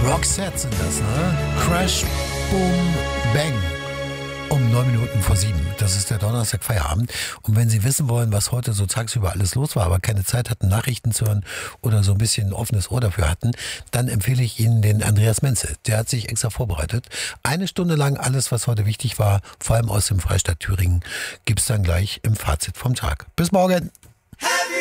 Roxette sind das, ne? Crash, Boom, Bang. Um 9 Minuten vor 7. Das ist der Donnerstag Feierabend. Und wenn Sie wissen wollen, was heute so tagsüber alles los war, aber keine Zeit hatten, Nachrichten zu hören oder so ein bisschen ein offenes Ohr dafür hatten, dann empfehle ich Ihnen den Andreas Menzel. Der hat sich extra vorbereitet. 1 Stunde lang alles, was heute wichtig war, vor allem aus dem Freistaat Thüringen, gibt's dann gleich im Fazit vom Tag. Bis morgen!